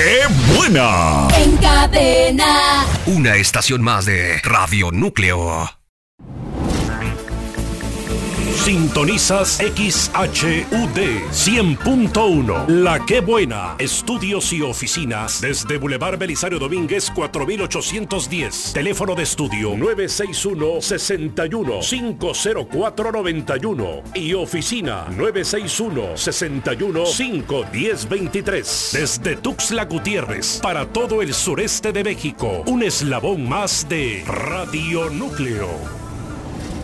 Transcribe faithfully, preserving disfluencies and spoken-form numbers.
¡Qué buena! En cadena. Una estación más de Radio Núcleo. Sintonizas X H U D cien punto uno. La Que Buena. Estudios y oficinas desde Boulevard Belisario Domínguez cuatro mil ochocientos diez. Teléfono de estudio nueve seis uno, seis uno, cinco cero cuatro, nueve uno. Y oficina nueve seis uno, seis uno, cinco uno cero, dos tres. Desde Tuxtla Gutiérrez para todo el sureste de México. Un eslabón más de Radio Núcleo.